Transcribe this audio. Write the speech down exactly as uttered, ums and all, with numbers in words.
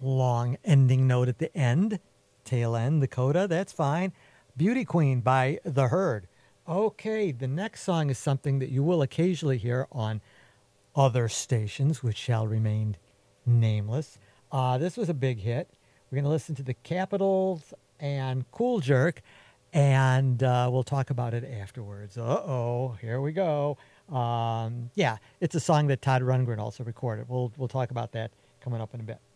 long ending note at the end. Tail end, the coda, that's fine. Beauty Queen by The Herd. Okay, the next song is something that you will occasionally hear on other stations, which shall remain nameless. Uh, this was a big hit. We're going to listen to the Capitals and Cool Jerk, and uh, we'll talk about it afterwards. Uh-oh, here we go. Um, yeah, it's a song that Todd Rundgren also recorded. We'll we'll talk about that coming up in a bit.